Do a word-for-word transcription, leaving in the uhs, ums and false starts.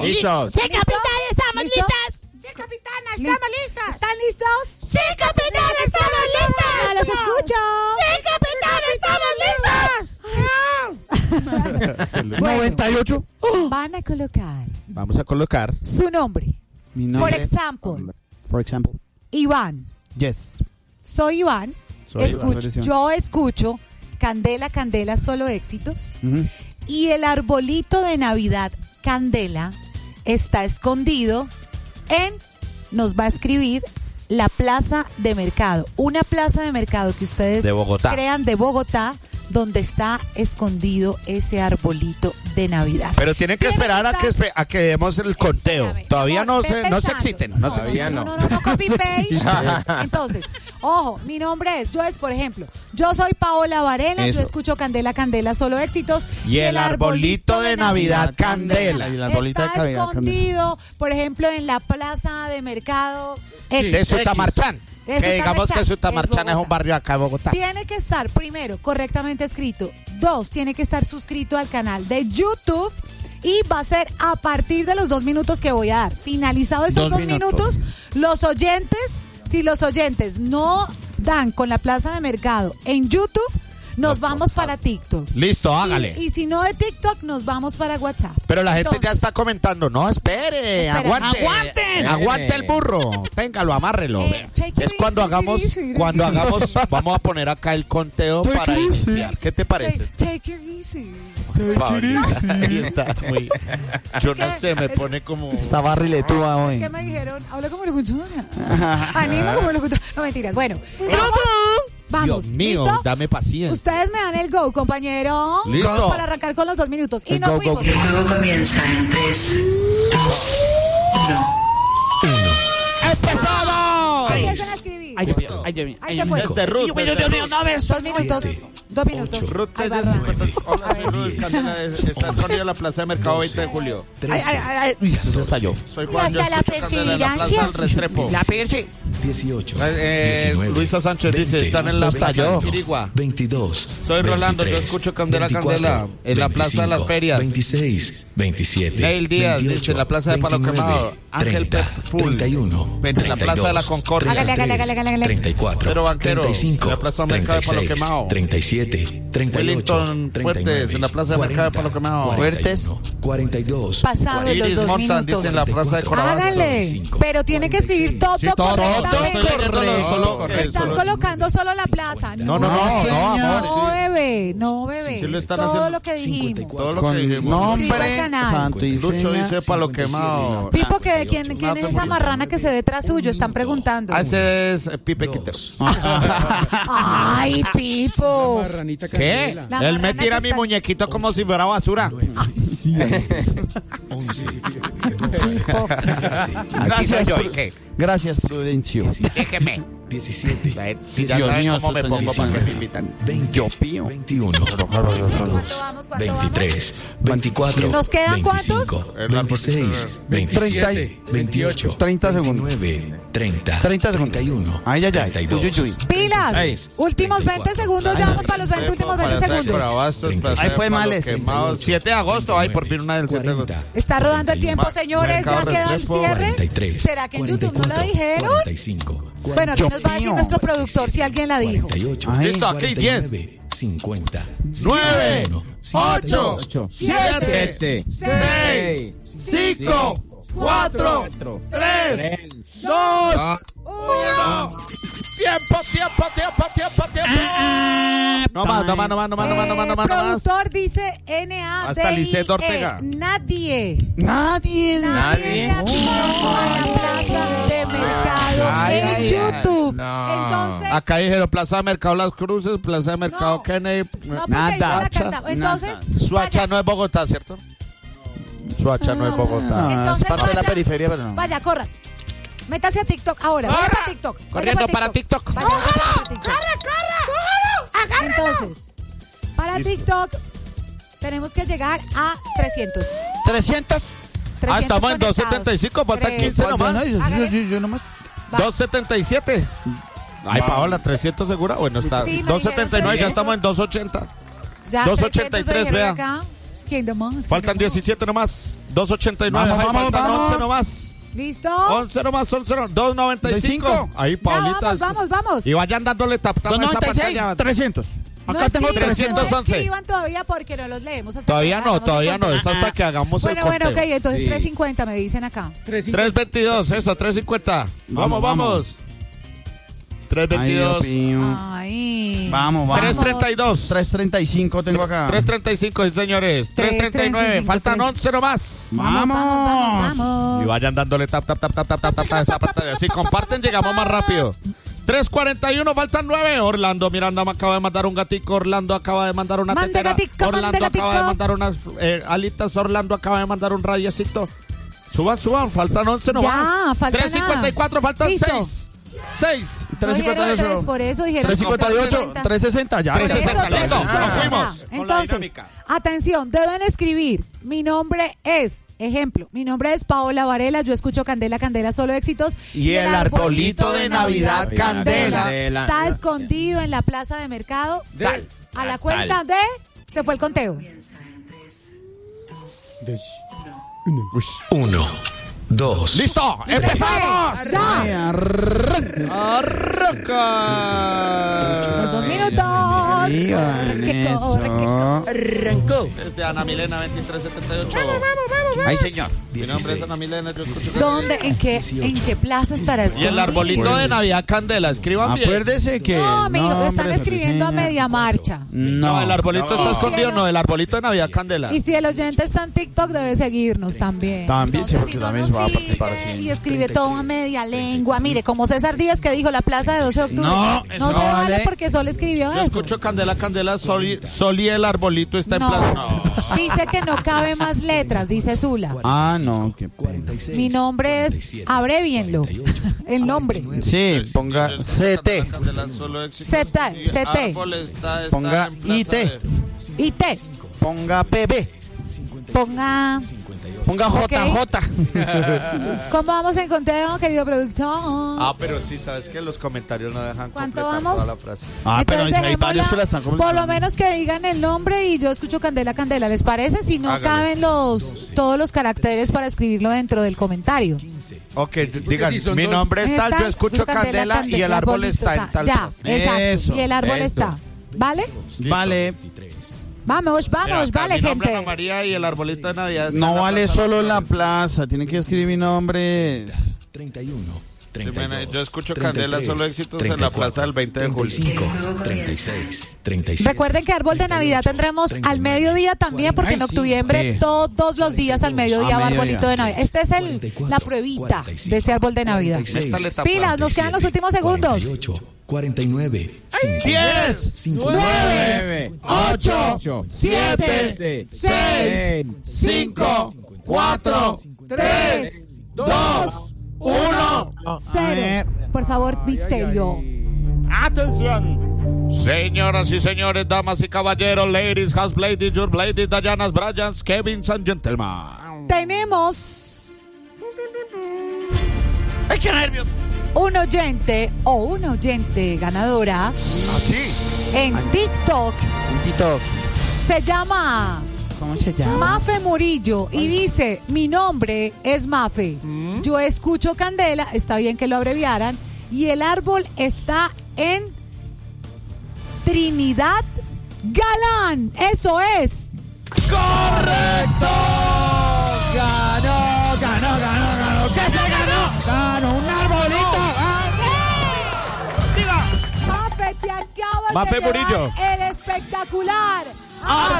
Listos. Sí, capitán, estamos ¿Listo? listas. Sí, capitana, estamos listas. ¿Están listos? Sí, capitán, estamos listas. ¡Ah, los escucho! Sí, capitán, estamos listas. noventa y ocho. Van a colocar Vamos a colocar su nombre. mi Por nombre. example, For example. Iván. Yes. Soy Iván. Soy Escucho- Iván. yo escucho Candela, Candela, solo éxitos. Ujú. Y el arbolito de Navidad Candela está escondido en, nos va a escribir, la plaza de mercado. Una plaza de mercado que ustedes De Bogotá. crean de Bogotá, donde está escondido ese arbolito de Navidad. Pero tienen que Tiene esperar que a que, estar- espe- a que demos el conteo. Espérame, Todavía amor, no ven se, no se pensando. exciten. No se Todavía exciten. no. No, no, no, copy paste. Entonces, ojo, mi nombre es, yo es, por ejemplo, yo soy Paola Varela, Eso. yo escucho Candela, Candela, solo éxitos. Y el arbolito de Navidad Candela. Y el arbolito de está Navidad escondido, por ejemplo, en la plaza de mercado X. De Sutamarchán. De Que digamos Sutamarchán, que Sutamarchán es es un Bogotá. barrio acá de Bogotá. Tiene que estar, primero, correctamente escrito. Dos, tiene que estar suscrito al canal de YouTube. Y va a ser a partir de los dos minutos que voy a dar. Finalizado esos Dos dos, minutos. minutos, los oyentes, si los oyentes no dan con la plaza de mercado en YouTube, nos vamos para TikTok. Listo, hágale. Y, y si no de TikTok, nos vamos para WhatsApp. Pero la gente ya Entonces, está comentando. No, espere, Espera. aguante. ¡Aguanten! Aguante el burro. Téngalo, amárrelo. Eh, vea. take it Es cuando easy, hagamos, easy. cuando hagamos, vamos a poner acá el conteo Take para it easy. iniciar. ¿Qué te parece? Take, take it easy. Ahí está, muy. Yo no que- sé, me es- pone como. Está barriletúa Es hoy. que me dijeron, habla como locutora. Anima como locutora. No, mentiras. Bueno, vamos. Vamos. Dios mío, ¿Listo? dame paciencia. Ustedes me dan el go, compañero. Listo. Para arrancar con los dos minutos. Y El nos go, go, fuimos. go. El juego comienza en tres, dos, uno. ¡Empezamos! Empiecen a escribir. Ay, Dios mío, ay, Dios mío. Ahí se fue. Este Ruth, Dios mío, este Dios mío, Ruth. no ves. Dos minutos. Dos minutos. Ruth Ahí va, desde va. cincuenta. Hola, soy Ruth Candela, está escondida en la plaza de mercado veinte de julio. trece, Ay, ay, ay, ay. Esto se estalló. Soy Juan, Y yo hasta la escucho Candela en la plaza del persiguiente. Restrepo. La Perche. dieciocho, Eh, diecinueve, Luisa Sánchez dice, veinte, están en la plaza estalló. de Quirigua. veintidós, Soy Rolando, yo veintitrés, escucho Candela, veinticuatro, Candela, en la plaza de las veinticinco, ferias. veintiséis, veintisiete, Neil Díaz veintiocho, dice, en la plaza de Palo veintinueve, Quemado. Ángel treinta, Pep Full. treinta y uno, En la plaza de la Concordia. Hágale, hágale, hágale, hágale, hágale. treinta y cuatro, Pedro Banquero, treinta y cinco, en la plaza de mercado de Palo treinta y seis, Quemado. treinta y siete, treinta y ocho, Wellington treinta y nueve, Fuertes, en la plaza de mercado de Palo Quemado. Fuertes, cuarenta y dos, Pasado de los Iris dos Montan minutos. dice en la plaza de Corabasto. Háganle. Pero tiene que escribir todo, Sí, todo, todo, correctamente. estoy leyéndolo solo. Están solo- colocando solo la plaza. No, no, no, no, No, amor. bebé, no, bebé. Sí lo están todo haciendo. lo que dijimos. Todo lo Con que dijimos. Suscriba al nombre, canal. santo y Lucho seña, dice Palo Quemado. Pipo, que, ¿quién, quién No, es te esa murió. marrana que se ve tras suyo? Están preguntando. Ah, ese es eh, Pipe Quintero. Ay, Pipo. Marranita ¿Qué? Candela. La Él me marrana tira que mi está- muñequito como si fuera basura. once, Gracias, yo. ¿y qué? Gracias, Prudencio. Déjeme. diecisiete, Ya Dios saben mío, cómo me esto está pongo para que me llenísimo. invitan. veinte, veintiuno, veintidós, vamos? ¿Cuánto veintitrés, veinticuatro, ¿Nos quedan veinticinco, cuántos? veintiséis, veintisiete, veintiocho, treinta segundos. veintinueve, treinta, treinta segundos. treinta y uno, Ay, ay, ay. treinta y dos, Uy, uy, uy. Pilas. Ay. Últimos veinte segundos. Ya vamos para los veinte últimos veinte segundos. Ahí fue mal. siete de agosto. Ay, por fin una del siete de agosto. Está rodando el tiempo, Ma- señores. Ya Mercado queda el Restrepo. cierre. cuarenta y tres, ¿Será que en YouTube no lo cuarenta y cuatro, dijeron? cuarenta y cinco, Bueno, aquí nos va a decir nuestro productor si alguien la dijo. cuarenta y ocho, Ay. Listo, aquí, cuarenta y diez. nueve, cincuenta, Nueve, cincuenta y uno, ocho, Siete. siete, Seis. cinco, cuatro, tres, dos, uno. Tiempo, tiempo, tiempo, tiempo, tiempo. No más, no más, no más, no más, no más, no más, no más, no más. Productor dice N A D I E. Hasta Lisette Ortega. Nadie. Nadie. Nadie Nadie. reaccionó a la plaza de mercado Ay, en ay, ay. YouTube. No. Entonces, Acá dijeron Plaza de Mercado Las Cruces, Plaza de Mercado No. Kennedy. no, porque ahí está la carta. Entonces, Suacha vaya, no es Bogotá, ¿cierto? Suacha no es Bogotá. Entonces, es parte de la vaya. periferia, pero no. vaya, corra. Métase a TikTok ahora. Vaya ¡Corra! para TikTok. vaya Corriendo para TikTok. Vaya, vaya para TikTok. Entonces, para TikTok tenemos que llegar a trescientos. trescientos. Ah, estamos en doscientos setenta y cinco, faltan Tres. quince nomás. Hágale. Yo, yo nomás. Va. doscientos setenta y siete. Ay, Paola, trescientos segura. Bueno, está. Sí, me doscientos setenta y nueve, ya dijeron estamos en doscientos ochenta. Ya, doscientos ochenta y tres, trescientos me vea. dijeron acá. ¿Quién más? Faltan diecisiete nomás. dos ochenta y nueve. Vamos, Ahí vamos, faltan vamos. once nomás. ¿Listo? once nomás, once nomás. dos noventa y cinco. Ahí, Ya, Paulita. vamos, vamos, vamos. Y vayan dándole tap tap a esa doscientos noventa y seis, pantalla. trescientos. Acá No tengo escriban, trescientos. No once. escriban todavía porque no los leemos. hasta Todavía que no, hagamos el todavía no. conteo. Es hasta que hagamos el Bueno, bueno, conteo. ok, entonces Sí. tres cincuenta me dicen acá. tres tres veintidós, eso, tres cincuenta. Vamos, Vamos, vamos. tres veintidós. Ay, Dios mío. Ay. Vamos, vamos. tres treinta y dos. tres treinta y cinco tengo acá. tres treinta y cinco, sí, señores. tres treinta y nueve. Faltan once nomás. Vamos, vamos, vamos, vamos. Y vayan dándole tap, tap, tap, tap, tap, tap, tap a esa pantalla. Si comparten, llegamos más rápido. tres cuarenta y uno, faltan nueve. Orlando Miranda me acaba de mandar un gatico. Orlando acaba de mandar una Mande tetera. gatico, mande Orlando acaba gatico. de mandar unas eh, alitas. Orlando acaba de mandar un radiecito. Suban, suban. Faltan once nomás. Ya, falta tres cincuenta y cuatro, faltan Listo. seis. seis. No tres cincuenta y dijeron tres, ocho. por eso dijeron tres cincuenta y ocho, tres sesenta. Ya. tres Eso, sesenta, tres listo, cincuenta, nos fuimos. ya. Con la Entonces, dinámica. atención, deben escribir. Mi nombre es, ejemplo, mi nombre es Paola Varela, yo escucho Candela, Candela, solo éxitos. Y el arbolito de Navidad, Candela, Candela. está escondido en la plaza de mercado. Tal. A la Tal. cuenta de... Se fue el conteo. Uno, dos, ¡Listo! ¡Empezamos! ¡Ya! Ay, arranca. ¡Arranca! Los dos minutos. Digan Corre, que corre, que eso. Arrancó. Desde Ana Milena veintitrés setenta y ocho. Ay, señor. Mi nombre es Ana Milena. Yo escucho ¿Dónde? ¿En qué, ¿En qué plaza estará Y escondido? el arbolito de Navidad Candela. Escriban bien. Acuérdese que. No, amigo, hombre, están escribiendo a Solicina. media marcha. No, No, el arbolito está No. escondido. No, el arbolito de Navidad Candela. Y si el oyente está en TikTok, debe seguirnos también. También, sí, Entonces, porque si no también nos va a sigue participar, sí. Y escribe todo a media lengua. Mire, como César Díaz que dijo la plaza de doce de octubre. No, no eso se no vale vale. porque solo escribió Yo eso. escucho Candela, Candela, Sol y, Sol y el arbolito está en No. plaza. No. Dice que no cabe más letras, dice Zula. Ah, no, qué pena. Mi nombre es, abrevienlo, el nombre. Sí, ponga C T. Candela, solo éxitos. Z, Y C T. árbol está- está Ponga en plaza I T. de- Y T, Ponga P B. ponga... Ponga J J. ¿Cómo vamos en conteo, querido productor? Ah, pero sí, sabes que los comentarios no dejan ¿Cuánto completar vamos? toda la frase. Ah, pero Entonces, hay varios dejémosla, que la están por lo completando. menos que digan el nombre y yo escucho Candela, Candela. ¿Les parece? Si no Hágale. caben los todos los caracteres para escribirlo dentro del comentario. Ok, d- digan, si son mi dos- nombre es tal, Está, yo escucho Candela, y el árbol arbolito está en tal Ya, plaza. exacto. Eso, y el árbol eso. está. ¿Vale? Vale. Vamos, vamos, Mira, acá, vale, mi nombre es Ana gente. María y el arbolito de Navidad está No en la vale plaza. solo en la plaza. Tiene que escribir mi nombre. treinta y uno, Sí, treinta y bueno, dos, yo escucho treinta y Candela, tres, solo éxitos en la treinta y cuatro, plaza del veinte de julio. treinta y cinco, treinta y seis, treinta y siete. Recuerden que árbol de Navidad tendremos al mediodía también, porque en Ay, sí. octubre Sí. todos los días al mediodía A va mediodía. arbolito de Navidad. Este es el la pruebita de ese árbol de Navidad. Métale tapa. Pilas, nos quedan los últimos segundos. cuarenta y ocho, cuarenta y nueve, diez, cincuenta. nueve, ocho, siete, seis, cinco, cuatro, tres, dos, uno. Cero. Por favor, misterio. ¡Atención! Señoras y señores, damas y caballeros, ladies, has ladies, your ladies, Dianas, Bryans, Kevins and gentlemen. Tenemos ¡Ay, qué nervios! un oyente o una oyente ganadora Así. en TikTok. Un TikTok. Se llama ¿Cómo se llama? Mafe Murillo y dice, mi nombre es Mafe. Yo escucho Candela, está bien que lo abreviaran, y el árbol está en Trinidad Galán. Eso es. ¡Correcto! Ganó, ganó, ganó, ganó. ¿Qué se ganó? Ganó un arbolito. Mafe, te acabas Mafe de llevar Murillo. el espectacular. Ah,